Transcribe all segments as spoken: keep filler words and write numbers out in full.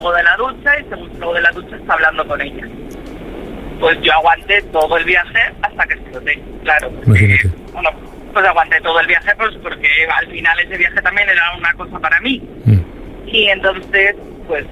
de la ducha y según salgo de la ducha está hablando con ella. Pues yo aguanté todo el viaje hasta que exploté, claro. Imagínate. Bueno, pues aguanté todo el viaje pues porque al final ese viaje también era una cosa para mí. Mm. Y entonces, pues,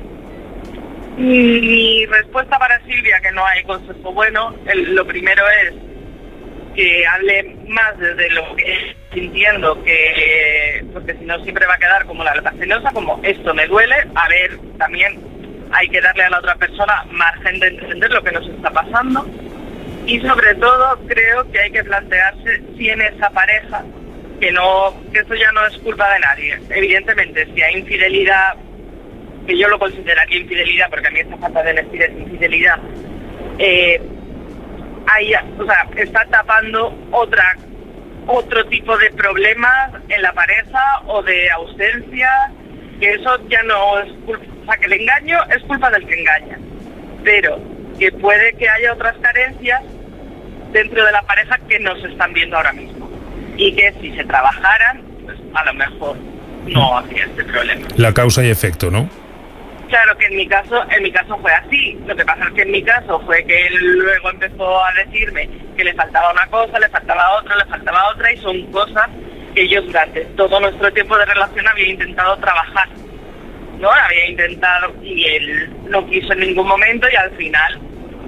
mi respuesta para Silvia, que no hay consejo bueno, el, lo primero es que hable más desde lo que es sintiendo, que porque si no siempre va a quedar como la gata celosa, como esto me duele. A ver, también hay que darle a la otra persona margen de entender lo que nos está pasando. Y sobre todo creo que hay que plantearse si en esa pareja, que no, que eso ya no es culpa de nadie. Evidentemente, si hay infidelidad, que yo lo consideraría infidelidad, porque a mí esta falta de vestir es infidelidad, eh, hay, o sea, está tapando otra otro tipo de problemas en la pareja o de ausencia, que eso ya no es culpa, o sea, que el engaño es culpa del que engaña, pero que puede que haya otras carencias dentro de la pareja que no se están viendo ahora mismo y que si se trabajaran, pues a lo mejor no habría este problema. La causa y efecto, ¿no? Claro que en mi caso, en mi caso fue así. Lo que pasa es que en mi caso fue que él luego empezó a decirme que le faltaba una cosa, le faltaba otra, le faltaba otra, y son cosas que yo durante todo nuestro tiempo de relación había intentado trabajar, ¿no? Había intentado y él no quiso en ningún momento y al final,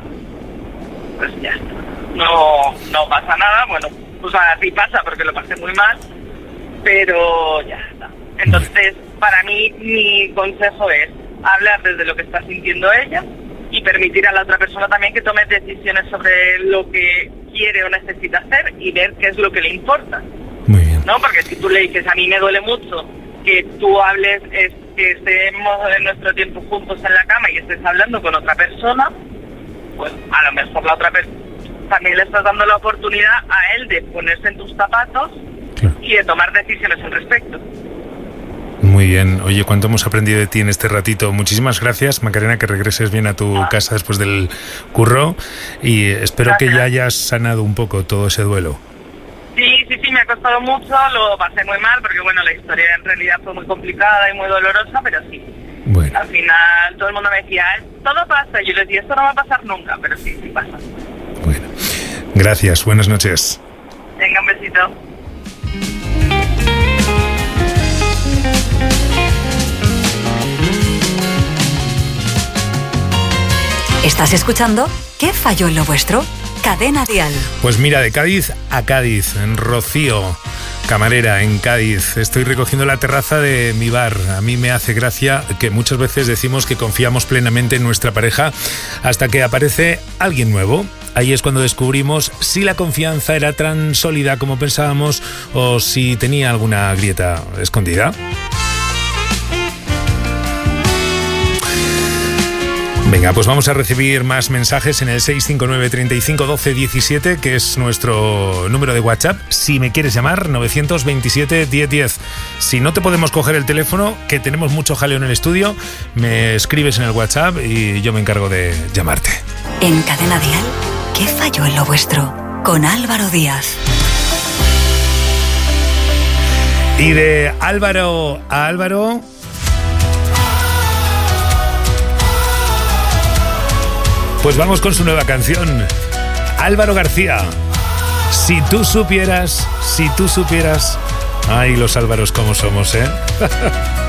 pues ya está. No, no pasa nada, bueno, o sea, sí pasa porque lo pasé muy mal, pero ya está. Entonces, para mí, mi consejo es hablar desde lo que está sintiendo ella y permitir a la otra persona también que tome decisiones sobre lo que quiere o necesita hacer y ver qué es lo que le importa. Muy bien. ¿No? Porque si tú le dices, a mí me duele mucho que tú hables, es, que estemos en nuestro tiempo juntos en la cama y estés hablando con otra persona, pues a lo mejor la otra persona también le estás dando la oportunidad a él de ponerse en tus zapatos, claro, y de tomar decisiones al respecto. Muy bien. Oye, ¿cuánto hemos aprendido de ti en este ratito? Muchísimas gracias, Macarena, que regreses bien a tu ah. casa después del curro y espero gracias. Que ya hayas sanado un poco todo ese duelo. Sí, sí, sí, me ha costado mucho, lo pasé muy mal porque, bueno, la historia en realidad fue muy complicada y muy dolorosa, pero sí. Bueno. Al final todo el mundo me decía, todo pasa, y yo les decía, esto no va a pasar nunca, pero sí, sí pasa. Bueno, gracias, buenas noches. Venga, un besito. ¿Estás escuchando? ¿Qué falló en lo vuestro? Cadena Dial. Pues mira, de Cádiz a Cádiz, en Rocío, camarera en Cádiz. Estoy recogiendo la terraza de mi bar. A mí me hace gracia que muchas veces decimos que confiamos plenamente en nuestra pareja hasta que aparece alguien nuevo. Ahí es cuando descubrimos si la confianza era tan sólida como pensábamos o si tenía alguna grieta escondida. Venga, pues vamos a recibir más mensajes en el seis cinco nueve, treinta y cinco, doce, diecisiete, que es nuestro número de WhatsApp. Si me quieres llamar, novecientos veintisiete, diez diez. Si no te podemos coger el teléfono, que tenemos mucho jaleo en el estudio, me escribes en el WhatsApp y yo me encargo de llamarte. En Cadena Dial, ¿qué falló en lo vuestro? Con Álvaro Díaz. Y de Álvaro a Álvaro... pues vamos con su nueva canción. Álvaro García. Si tú supieras, si tú supieras... Ay, los Álvaros cómo somos, ¿eh?